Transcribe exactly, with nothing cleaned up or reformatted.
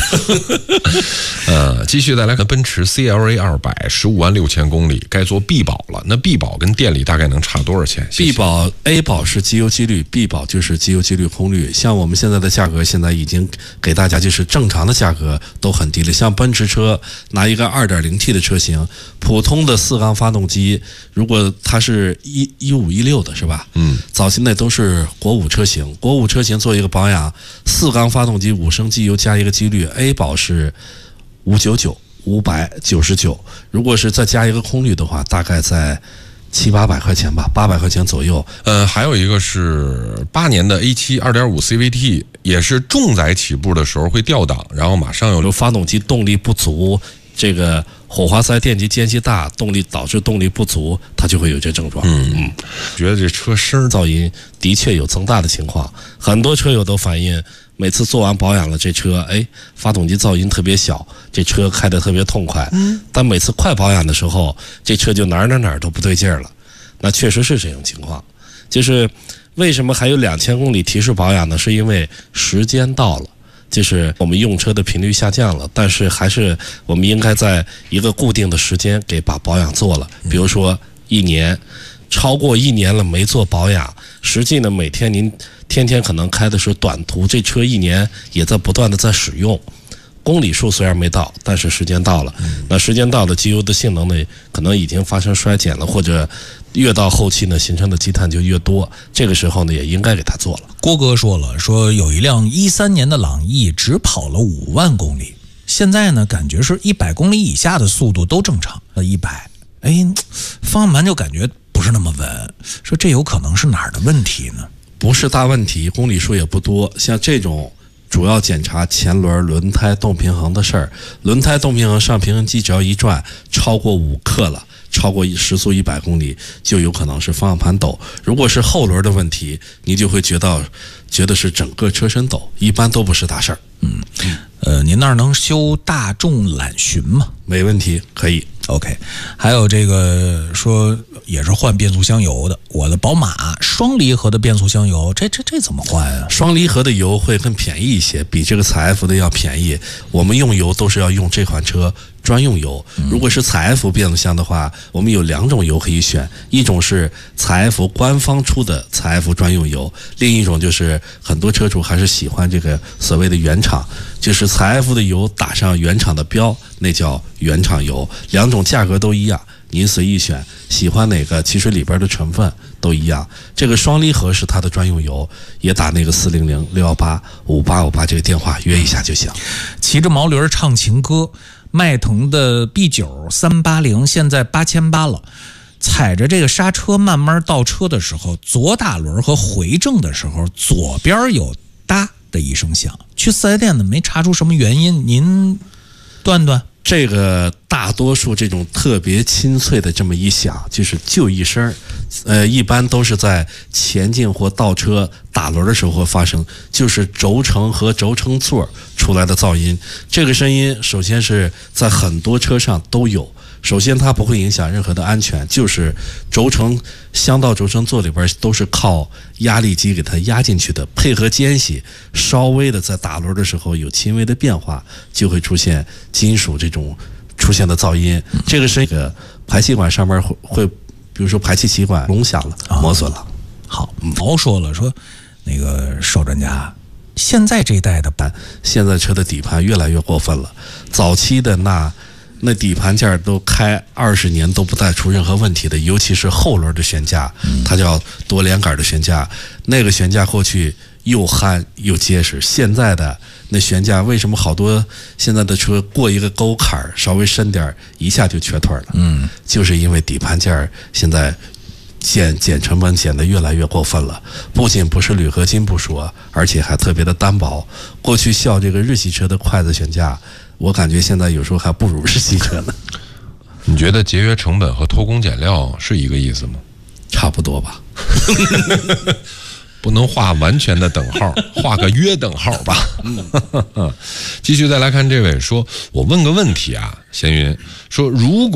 呃，继续再来看奔驰 C L A 二百，十五万六千公里，该做 B 保了。那 B 保跟电力大概能差多少钱 ？B 保 A 保是机油机滤 ，B 保就是机油机滤空滤。像我们现在的价格，现在已经给大家就是正常的价格都很低了。像奔驰车拿一个 二点零 T 的车型，普通的四缸发动机，如果它是一一五一六的是吧？嗯，早期那都是国五车型，国五车型做一个保养，四缸发动机五升机油加一个机滤 ，A 保是五九九。五百九十九，如果是再加一个空滤的话，大概在七八百块钱吧，八百块钱左右。 呃，还有一个是八年的 A 七 二点五 C V T， 也是重载起步的时候会掉档，然后马上有发动机动力不足，这个火花塞电机间隙大，动力导致动力不足，它就会有这症状。 嗯嗯，觉得这车声噪音的确有增大的情况，很多车友都反映。每次做完保养了，这车哎，发动机噪音特别小，这车开得特别痛快。嗯，但每次快保养的时候，这车就哪儿哪儿哪儿都不对劲儿了。那确实是这种情况。就是为什么还有两千公里提示保养呢？是因为时间到了，就是我们用车的频率下降了，但是还是我们应该在一个固定的时间给把保养做了。比如说一年，超过一年了没做保养，实际呢每天您。天天可能开的是短途，这车一年也在不断的在使用，公里数虽然没到，但是时间到了。那时间到了，机油的性能呢，可能已经发生衰减了，或者越到后期呢，形成的积碳就越多。这个时候呢，也应该给它做了。 郭哥说了，说有一辆一三年的朗逸只跑了五万公里，现在呢，感觉是一百公里以下的速度都正常。呃，一百，哎，方向盘就感觉不是那么稳，说这有可能是哪儿的问题呢？ 不是大问题，公里数也不多。像这种主要检查前轮轮胎动平衡的事儿，轮胎动平衡上平衡机只要一转超过五克了，超过时速一百公里，就有可能是方向盘抖。如果是后轮的问题，你就会觉得觉得是整个车身抖，一般都不是大事儿。 嗯，呃，您那儿能修大众揽巡吗？ 没问题，可以。 OK， 还有这个说也是换变速箱油的，我的宝马双离合的变速箱油，这这这怎么换啊？ 双离合的油会更便宜一些，比这个采 F 的要便宜。我们用油都是要用这款车专用油。如果是采 F 变速箱的话，我们有两种油可以选，一种是采 F 官方出的采 F 专用油，另一种就是很多车主还是喜欢这个所谓的原厂，就是采 F 的油打上原厂的标，那叫原厂油。两种价格都一样，您随意选，喜欢哪个其实里边的成分都一样。这个双离合是它的专用油，也打那个四零零六一八五八五八这个电话约一下就行。 骑着毛驴唱情歌，迈腾的 B 九 三八零现在八千八了，踩着这个刹车慢慢倒车的时候，左打轮和回正的时候，左边有哒的一声响，去四 S 店呢没查出什么原因，您断断。 这个大多数这种特别清脆的这么一响，就是就一声，呃，一般都是在前进或倒车打轮的时候会发生，就是轴承和轴承座出来的噪音。这个声音首先是在很多车上都有，首先它不会影响任何的安全，就是轴承箱到轴承座里边都是靠压力机给它压进去的，配合间隙稍微的在打轮的时候有轻微的变化，就会出现金属这种出现的噪音。这个是一个排气管上面会会比如说排气气管隆响了，磨损了。 好，毛说了，说那个邵专家，现在这一代的盘，现在车的底盘越来越过分了，早期的那那底盘件都开二十年都不带出任何问题的，尤其是后轮的悬架，它叫多连杆的悬架，那个悬架过去又憨又结实。现在的那悬架为什么好多现在的车过一个沟坎稍微深点一下就缺腿了？嗯，就是因为底盘件现在减减成本减得越来越过分了，不仅不是铝合金不说，而且还特别的单薄。过去效这个日系车的筷子悬架，我感觉现在有时候还不如日系车呢。 你觉得节约成本和偷工减料是一个意思吗？ 差不多吧。 不能画完全的等号，画个约等号吧。继续再来看这位说，我问个问题啊，闲云说，如果